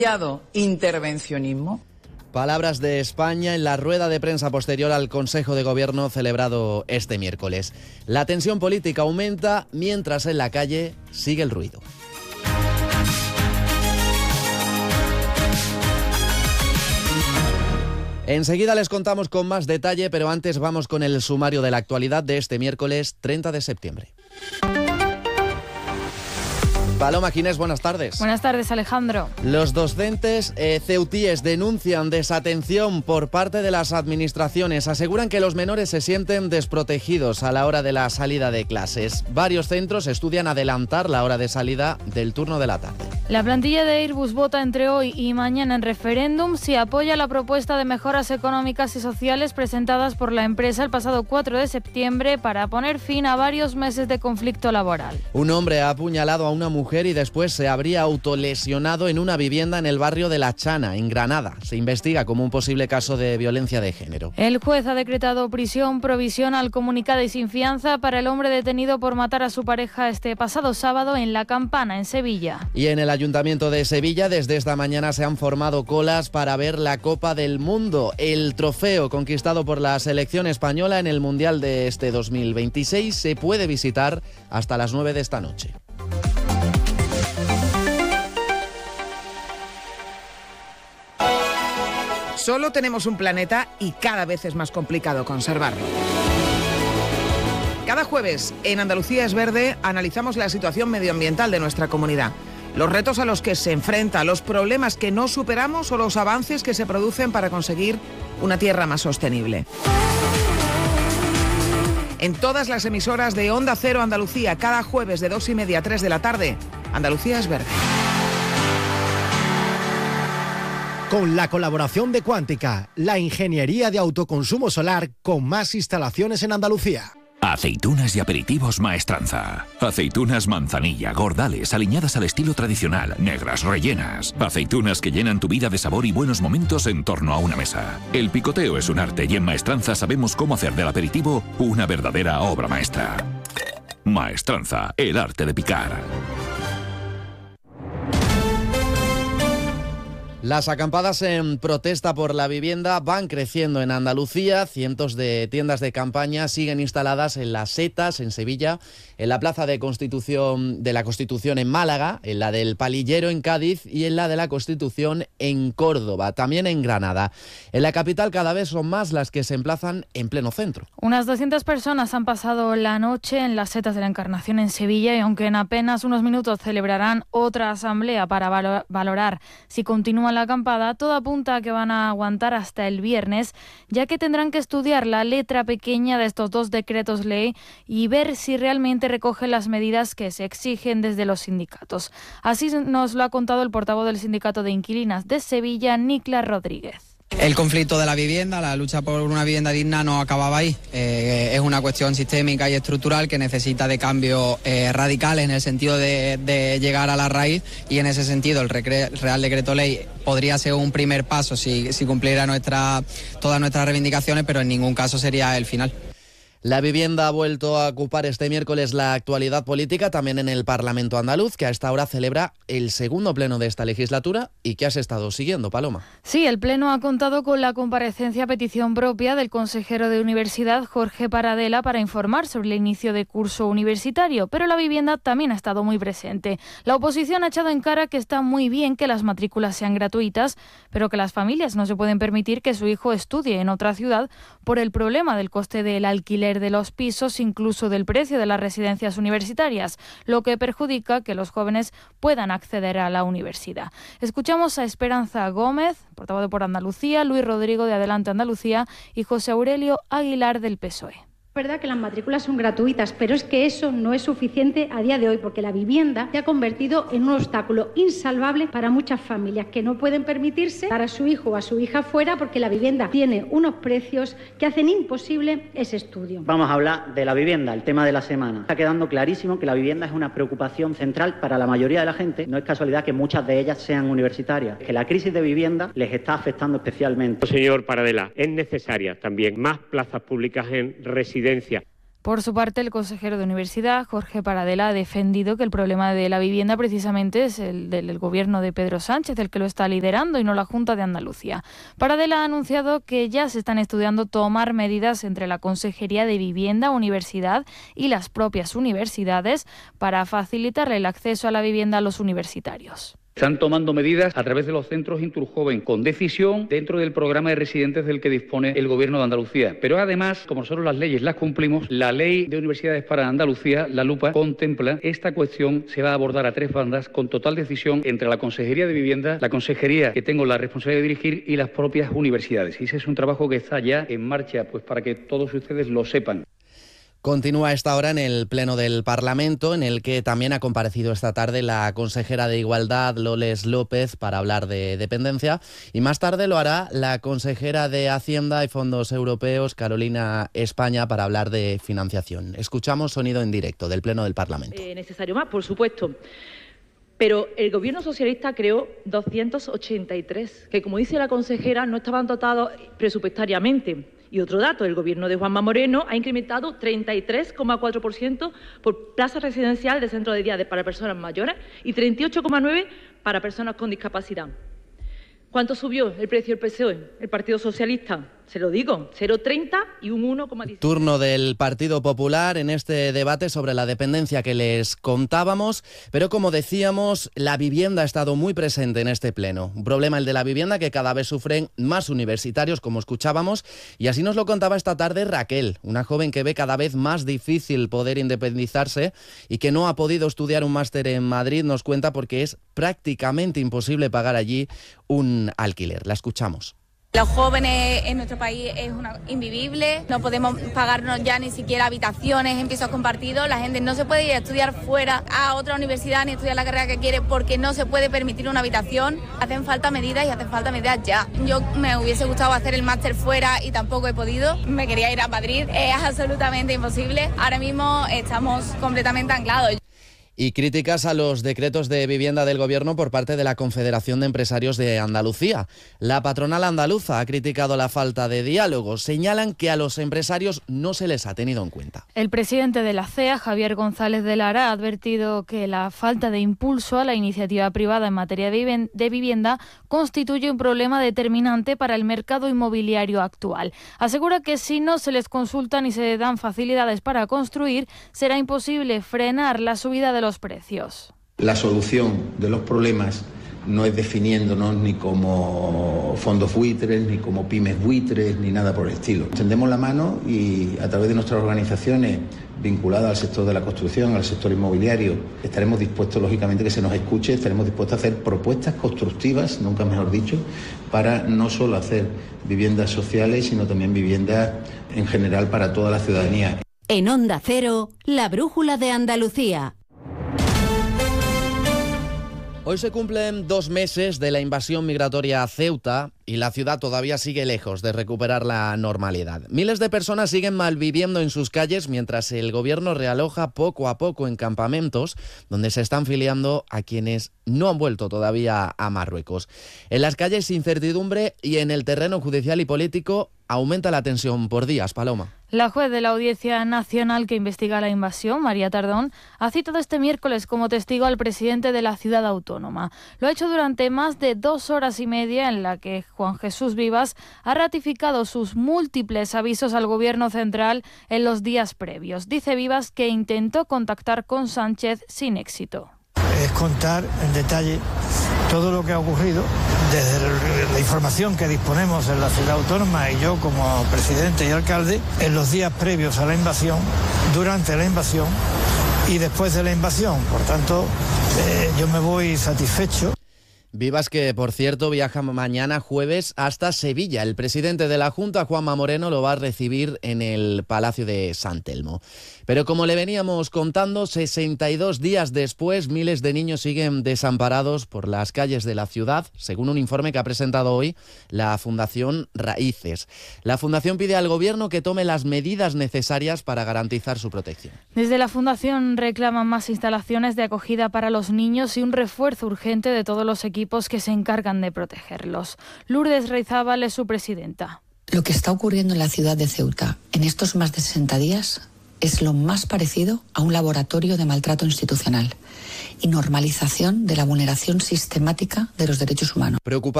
intervencionismo. Palabras de España en la rueda de prensa posterior al Consejo de Gobierno celebrado este miércoles. La tensión política aumenta mientras en la calle sigue el ruido. Enseguida les contamos con más detalle, pero antes vamos con el sumario de la actualidad de este miércoles 30 de septiembre. Paloma Ginés, buenas tardes. Buenas tardes, Alejandro. Los docentes ceutíes denuncian desatención por parte de las administraciones. Aseguran que los menores se sienten desprotegidos a la hora de la salida de clases. Varios centros estudian adelantar la hora de salida del turno de la tarde. La plantilla de Airbus vota entre hoy y mañana en referéndum si apoya la propuesta de mejoras económicas y sociales presentadas por la empresa el pasado 4 de septiembre para poner fin a varios meses de conflicto laboral. Un hombre ha apuñalado a una mujer y después se habría autolesionado en una vivienda en el barrio de La Chana, en Granada. Se investiga como un posible caso de violencia de género. El juez ha decretado prisión provisional comunicada y sin fianza para el hombre detenido por matar a su pareja este pasado sábado en La Campana, en Sevilla. Y en el Ayuntamiento de Sevilla, desde esta mañana se han formado colas para ver la Copa del Mundo. El trofeo conquistado por la selección española en el Mundial de este 2026 se puede visitar hasta las 9 de esta noche. Solo tenemos un planeta y cada vez es más complicado conservarlo. Cada jueves en Andalucía es Verde analizamos la situación medioambiental de nuestra comunidad, los retos a los que se enfrenta, los problemas que no superamos o los avances que se producen para conseguir una tierra más sostenible. En todas las emisoras de Onda Cero Andalucía, cada jueves de 2:30 a 3 de la tarde, Andalucía es Verde. Con la colaboración de Cuántica, la ingeniería de autoconsumo solar con más instalaciones en Andalucía. Aceitunas y aperitivos Maestranza. Aceitunas manzanilla, gordales, aliñadas al estilo tradicional, negras, rellenas. Aceitunas que llenan tu vida de sabor y buenos momentos en torno a una mesa. El picoteo es un arte y en Maestranza sabemos cómo hacer del aperitivo una verdadera obra maestra. Maestranza, el arte de picar. Las acampadas en protesta por la vivienda van creciendo en Andalucía. Cientos de tiendas de campaña siguen instaladas en Las Setas, en Sevilla, en la Plaza de la Constitución en Málaga, en la del Palillero en Cádiz y en la de la Constitución en Córdoba, también en Granada. En la capital cada vez son más las que se emplazan en pleno centro. Unas 200 personas han pasado la noche en Las Setas de la Encarnación en Sevilla y aunque en apenas unos minutos celebrarán otra asamblea para valorar si continúa la acampada, todo apunta a que van a aguantar hasta el viernes, ya que tendrán que estudiar la letra pequeña de estos dos decretos ley y ver si realmente recogen las medidas que se exigen desde los sindicatos. Así nos lo ha contado el portavoz del Sindicato de Inquilinas de Sevilla, Niclas Rodríguez. El conflicto de la vivienda, la lucha por una vivienda digna no acababa ahí. Es una cuestión sistémica y estructural que necesita de cambios radicales en el sentido de llegar a la raíz y en ese sentido el Real Decreto Ley podría ser un primer paso si cumpliera todas nuestras reivindicaciones, pero en ningún caso sería el final. La vivienda ha vuelto a ocupar este miércoles la actualidad política, también en el Parlamento andaluz, que a esta hora celebra el segundo pleno de esta legislatura y que has estado siguiendo, Paloma. Sí, el pleno ha contado con la comparecencia a petición propia del consejero de Universidad, Jorge Paradela, para informar sobre el inicio de curso universitario, pero la vivienda también ha estado muy presente. La oposición ha echado en cara que está muy bien que las matrículas sean gratuitas, pero que las familias no se pueden permitir que su hijo estudie en otra ciudad por el problema del coste del alquiler de los pisos, incluso del precio de las residencias universitarias, lo que perjudica que los jóvenes puedan acceder a la universidad. Escuchamos a Esperanza Gómez, portavoz de Por Andalucía, Luis Rodrigo de Adelante Andalucía y José Aurelio Aguilar del PSOE. Es verdad que las matrículas son gratuitas, pero es que eso no es suficiente a día de hoy, porque la vivienda se ha convertido en un obstáculo insalvable para muchas familias que no pueden permitirse dar a su hijo o a su hija fuera porque la vivienda tiene unos precios que hacen imposible ese estudio. Vamos a hablar de la vivienda, el tema de la semana. Está quedando clarísimo que la vivienda es una preocupación central para la mayoría de la gente. No es casualidad que muchas de ellas sean universitarias, que la crisis de vivienda les está afectando especialmente. Señor Paradela, es necesaria también más plazas públicas en residencia. Por su parte, el consejero de Universidad, Jorge Paradela, ha defendido que el problema de la vivienda precisamente es el del gobierno de Pedro Sánchez, el que lo está liderando, y no la Junta de Andalucía. Paradela ha anunciado que ya se están estudiando tomar medidas entre la Consejería de Vivienda, Universidad y las propias universidades para facilitarle el acceso a la vivienda a los universitarios. Están tomando medidas a través de los centros Inturjoven con decisión dentro del programa de residentes del que dispone el Gobierno de Andalucía. Pero además, como nosotros las leyes las cumplimos, la Ley de Universidades para Andalucía, la LUPA, contempla esta cuestión, se va a abordar a 3 bandas con total decisión entre la Consejería de Vivienda, la Consejería que tengo la responsabilidad de dirigir y las propias universidades. Y ese es un trabajo que está ya en marcha, pues para que todos ustedes lo sepan. Continúa a esta hora en el Pleno del Parlamento, en el que también ha comparecido esta tarde la consejera de Igualdad, Loles López, para hablar de dependencia. Y más tarde lo hará la consejera de Hacienda y Fondos Europeos, Carolina España, para hablar de financiación. Escuchamos sonido en directo del Pleno del Parlamento. Necesario más, por supuesto. Pero el Gobierno socialista creó 283, que, como dice la consejera, no estaban dotados presupuestariamente. Y otro dato, el Gobierno de Juanma Moreno ha incrementado 33,4% por plaza residencial de centro de día para personas mayores y 38,9% para personas con discapacidad. ¿Cuánto subió el precio del PSOE, el Partido Socialista? Se lo digo, 0,30 y un 1,17. Turno del Partido Popular en este debate sobre la dependencia que les contábamos, pero como decíamos, la vivienda ha estado muy presente en este pleno. Un problema, el de la vivienda, que cada vez sufren más universitarios, como escuchábamos, y así nos lo contaba esta tarde Raquel, una joven que ve cada vez más difícil poder independizarse y que no ha podido estudiar un máster en Madrid. Nos cuenta porque es prácticamente imposible pagar allí un alquiler. La escuchamos. Los jóvenes en nuestro país es invivible, no podemos pagarnos ya ni siquiera habitaciones en pisos compartidos, la gente no se puede ir a estudiar fuera a otra universidad ni estudiar la carrera que quiere porque no se puede permitir una habitación. Hacen falta medidas y hacen falta medidas ya. Yo me hubiese gustado hacer el máster fuera y tampoco he podido, me quería ir a Madrid, es absolutamente imposible. Ahora mismo estamos completamente anclados. Y críticas a los decretos de vivienda del Gobierno por parte de la Confederación de Empresarios de Andalucía. La patronal andaluza ha criticado la falta de diálogo. Señalan que a los empresarios no se les ha tenido en cuenta. El presidente de la CEA, Javier González de Lara, ha advertido que la falta de impulso a la iniciativa privada en materia de vivienda constituye un problema determinante para el mercado inmobiliario actual. Asegura que si no se les consulta ni se dan facilidades para construir, será imposible frenar la subida de los precios. La solución de los problemas no es definiéndonos ni como fondos buitres, ni como pymes buitres, ni nada por el estilo. Tendemos la mano y a través de nuestras organizaciones vinculadas al sector de la construcción, al sector inmobiliario, estaremos dispuestos, lógicamente, que se nos escuche, estaremos dispuestos a hacer propuestas constructivas, nunca mejor dicho, para no solo hacer viviendas sociales, sino también viviendas en general para toda la ciudadanía. En Onda Cero, la brújula de Andalucía. Hoy se cumplen 2 meses de la invasión migratoria a Ceuta y la ciudad todavía sigue lejos de recuperar la normalidad. Miles de personas siguen malviviendo en sus calles mientras el gobierno realoja poco a poco en campamentos donde se están filiando a quienes no han vuelto todavía a Marruecos. En las calles, incertidumbre, y en el terreno judicial y político aumenta la tensión por días. Paloma. La juez de la Audiencia Nacional que investiga la invasión, María Tardón, ha citado este miércoles como testigo al presidente de la ciudad autónoma. Lo ha hecho durante más de 2 horas y media en la que Juan Jesús Vivas ha ratificado sus múltiples avisos al gobierno central en los días previos. Dice Vivas que intentó contactar con Sánchez sin éxito. Es contar en detalle todo lo que ha ocurrido desde la información que disponemos en la ciudad autónoma y yo como presidente y alcalde en los días previos a la invasión, durante la invasión y después de la invasión. Por tanto, yo me voy satisfecho. Vivas, que por cierto viaja mañana jueves hasta Sevilla. El presidente de la Junta, Juanma Moreno, lo va a recibir en el Palacio de San Telmo. Pero como le veníamos contando, 62 días después, miles de niños siguen desamparados por las calles de la ciudad, según un informe que ha presentado hoy la Fundación Raíces. La Fundación pide al Gobierno que tome las medidas necesarias para garantizar su protección. Desde la Fundación reclaman más instalaciones de acogida para los niños y un refuerzo urgente de todos los equipos que se encargan de protegerlos. Lourdes Reizábal es su presidenta. Lo que está ocurriendo en la ciudad de Ceuta en estos más de 60 días es lo más parecido a un laboratorio de maltrato institucional y normalización de la vulneración sistemática de los derechos humanos. Preocupa